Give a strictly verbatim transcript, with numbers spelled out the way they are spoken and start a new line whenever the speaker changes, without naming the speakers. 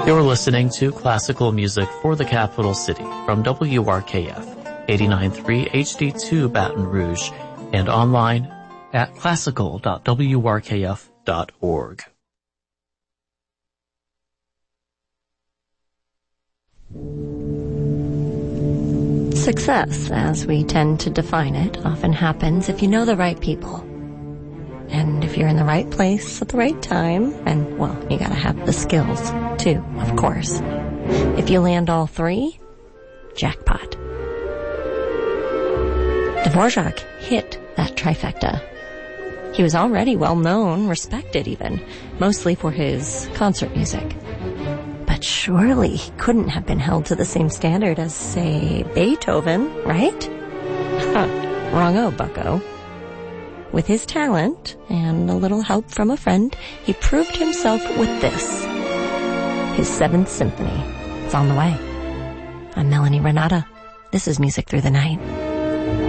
You're listening to classical music for the capital city from W R K F, eighty-nine point three H D two Baton Rouge, and online at classical dot w r k f dot org.
Success, as we tend to define it, often happens if you know the right people. And if you're in the right place at the right time, and, well, you gotta have the skills, too, of course. If you land all three, jackpot. Dvorak hit that trifecta. He was already well known, respected even, mostly for his concert music. But surely he couldn't have been held to the same standard as, say, Beethoven, right? Huh, wrong-o, bucko. With his talent and a little help from a friend, he proved himself with this. His Seventh Symphony. It's on the way. I'm Melanie Renata. This is Music Through the Night.